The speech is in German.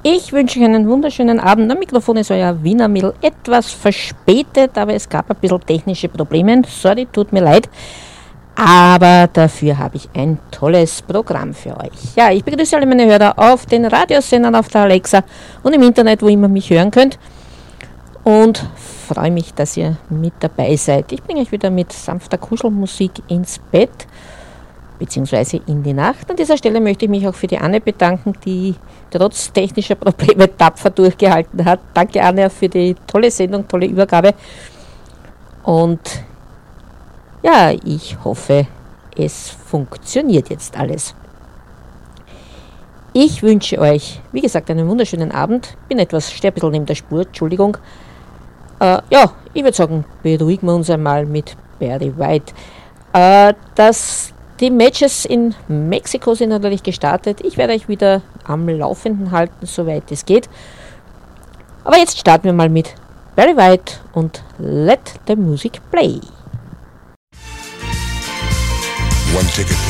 Ich wünsche euch einen wunderschönen Abend. Am Mikrofon ist euer Wiener Mädel, etwas verspätet, aber es gab ein bisschen technische Probleme. Sorry, tut mir leid. Aber dafür habe ich ein tolles Programm für euch. Ja, ich begrüße alle meine Hörer auf den Radiosendern, auf der Alexa und im Internet, wo ihr mich hören könnt. Und freue mich, dass ihr mit dabei seid. Ich bringe euch wieder mit sanfter Kuschelmusik ins Bett, beziehungsweise in die Nacht. An dieser Stelle möchte ich mich auch für die Anne bedanken, die trotz technischer Probleme tapfer durchgehalten hat. Danke, Anne, für die tolle Sendung, tolle Übergabe. Und ja, ich hoffe, es funktioniert jetzt alles. Ich wünsche euch, wie gesagt, einen wunderschönen Abend. Bin etwas, stehe ein bisschen neben der Spur, Entschuldigung. Ja, ich würde sagen, beruhigen wir uns einmal mit Barry White. Die Matches in Mexiko sind natürlich gestartet. Ich werde euch wieder am Laufenden halten, soweit es geht. Aber jetzt starten wir mal mit Barry White und Let the Music Play. One ticket,